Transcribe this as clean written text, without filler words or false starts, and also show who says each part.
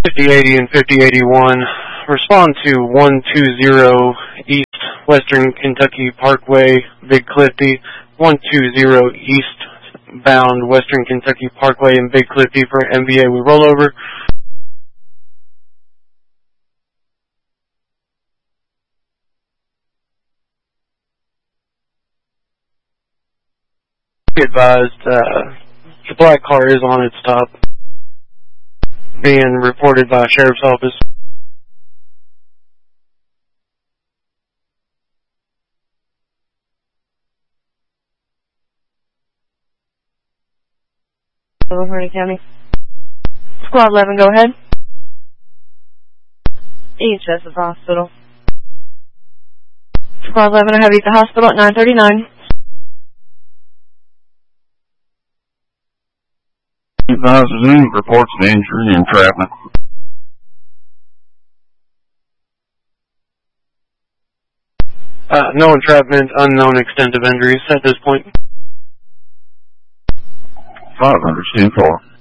Speaker 1: 5080 and 5081, respond to 120 East Western Kentucky Parkway, Big Clifty, 120 eastbound Western Kentucky Parkway in Big Clifty for MVA with rollover. Be advised, the black car is on its top, being reported by Sheriff's Office.
Speaker 2: Harney County. Squad 11, go ahead. EHS is hospital. Squad 11, I have you at the hospital at 9:39.
Speaker 3: Advises any reports of injury and entrapment.
Speaker 1: No entrapment, unknown extent of injuries at this point.
Speaker 3: 500, 10-4.